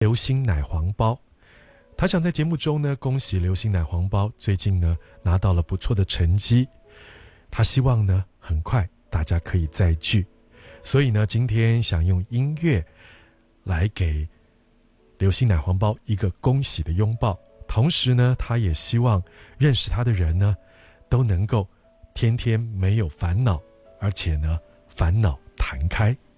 流星奶黄包。他想在节目中呢，恭喜流星奶黄包最近呢拿到了不错的成绩。他希望呢，很快大家可以再聚，所以呢，今天想用音乐来给流星奶黄包一个恭喜的拥抱。同时呢，他也希望认识他的人呢，都能够天天没有烦恼，而且呢，烦恼弹开。